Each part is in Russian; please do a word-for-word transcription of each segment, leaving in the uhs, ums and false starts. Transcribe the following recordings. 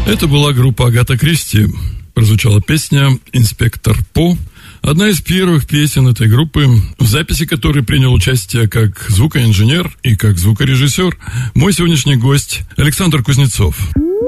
Это была группа Агата Кристи. Прозвучала песня «Инспектор По». Одна из первых песен этой группы, в записи которой принял участие как звукоинженер и как звукорежиссер мой сегодняшний гость Александр Кузнецов.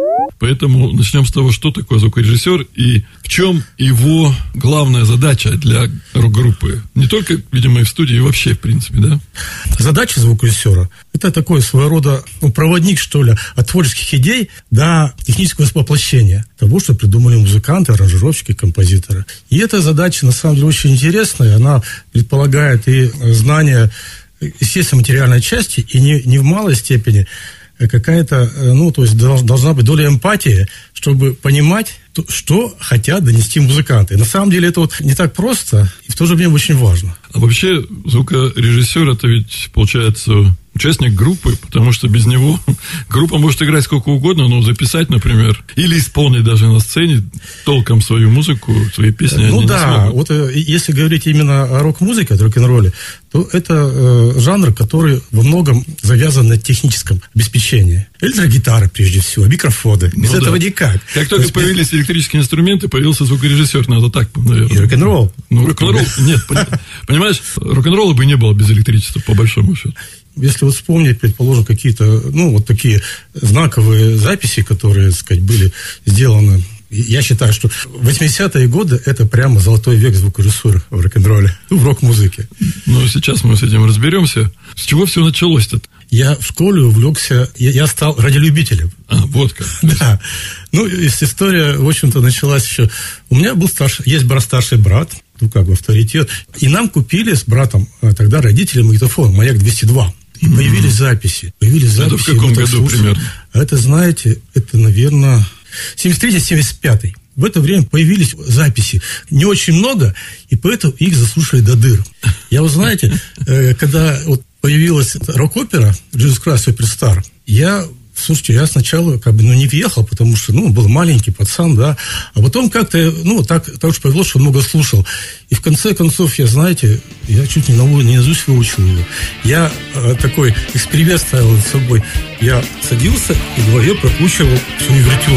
Поэтому начнем с того, что такое звукорежиссер и в чем его главная задача для рок-группы. Не только, видимо, и в студии, и вообще, в принципе, да? Задача звукорежиссера – это такой своего рода ну, проводник, что ли, от творческих идей до технического воплощения того, что придумали музыканты, аранжировщики, композиторы. И эта задача, на самом деле, очень интересная. Она предполагает и знание, естественно, материальной части, и не, не в малой степени какая-то, ну, то есть должна быть доля эмпатии, чтобы понимать, что хотят донести музыканты. И на самом деле это вот не так просто, и в то же время очень важно. А вообще звукорежиссер – это ведь, получается, участник группы, потому что без него группа может играть сколько угодно, но записать, например, или исполнить даже на сцене толком свою музыку, свои песни ну они да, не смогут. Вот если говорить именно о рок-музыке, о рок-н-ролле, то это э, жанр, который во многом завязан на техническом обеспечении. Электрогитара, прежде всего, микрофоны. Без ну, этого да. никак. Как только есть, появились электрические инструменты, появился звукорежиссер, надо так, наверное. И рок-н-ролл. Ну, рок-н-ролл, нет, понимаешь, рок-н-ролла бы не было без электричества, по большому счету. Если вот вспомнить, предположим, какие-то, ну, вот такие знаковые записи, которые, так сказать, были сделаны, я считаю, что восьмидесятые годы – это прямо золотой век звукорежиссуры в рок-н-ролле, в рок-музыке. Ну, сейчас мы с этим разберемся. С чего все началось-то? Я в школе увлекся, я, я стал радиолюбителем. А, вот как. Да. Ну, история, в общем-то, началась еще. У меня был старший, есть брат, старший брат, ну, как бы авторитет. И нам купили с братом тогда родители магнитофон «Маяк двести два». И mm-hmm. появились записи. Появились записи. Это в каком году слушали. Примерно? Это, знаете, это, наверное, семьдесят третий - семьдесят пятый. В это время появились записи. Не очень много, и поэтому их заслушали до дыр. Я, вы знаете, когда вот появилась рок-опера «Jesus Christ Superstar», я... Слушайте, я сначала как бы, ну, не въехал, потому что, ну, был маленький пацан, да, а потом как-то, ну, так, так уж повело, что много слушал. И в конце концов, я, знаете, я чуть не, на, не наизусть выучил его. Я э, такой эксперимент ставил над собой. Я садился и в голове прокручивал всю увертюру.